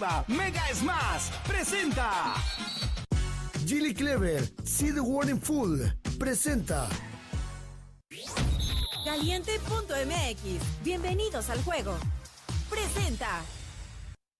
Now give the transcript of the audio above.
Deportiva Mega Smash presenta. Gilly Clever, See the World in Full presenta. Caliente.mx, bienvenidos al juego. Presenta.